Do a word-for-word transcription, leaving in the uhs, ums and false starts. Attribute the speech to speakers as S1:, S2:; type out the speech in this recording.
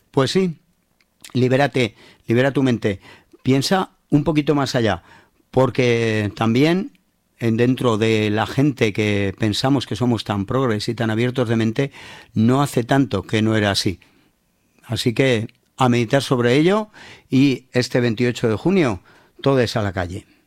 S1: Pues sí, libérate, libera tu mente. Piensa un poquito más allá, porque también en- dentro de la gente que pensamos que somos tan progres y tan abiertos de mente, no hace tanto que no era así. Así que a meditar sobre ello y este veintiocho de junio, todo es a la calle.